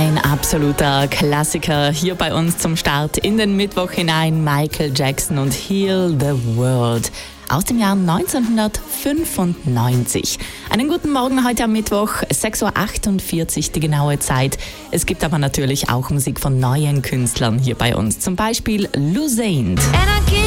Ein absoluter Klassiker hier bei uns zum Start in den Mittwoch hinein. Michael Jackson und Heal the World aus dem Jahr 1995. Einen guten Morgen heute am Mittwoch, 6.48 Uhr die genaue Zeit. Es gibt aber natürlich auch Musik von neuen Künstlern hier bei uns. Zum Beispiel Lusaint.